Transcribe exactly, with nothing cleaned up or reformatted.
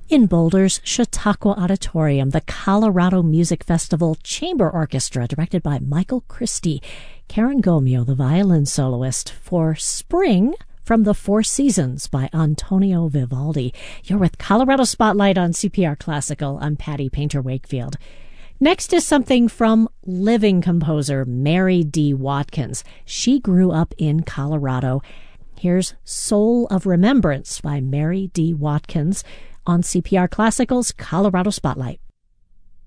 In Boulder's Chautauqua Auditorium, the Colorado Music Festival Chamber Orchestra, directed by Michael Christie, Karen Gomio, the violin soloist, for Spring from the Four Seasons by Antonio Vivaldi. You're with Colorado Spotlight on C P R Classical. I'm Patty Painter Wakefield. Next is something from living composer Mary D. Watkins. She grew up in Colorado. Here's Soul of Remembrance by Mary D. Watkins on C P R Classical's Colorado Spotlight.